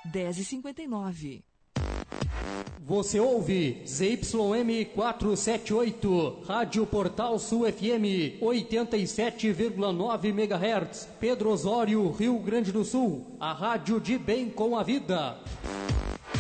10h59. Você ouve ZYM 478, Rádio Portal Sul FM, 87,9 MHz, Pedro Osório, Rio Grande do Sul, a rádio de bem com a vida.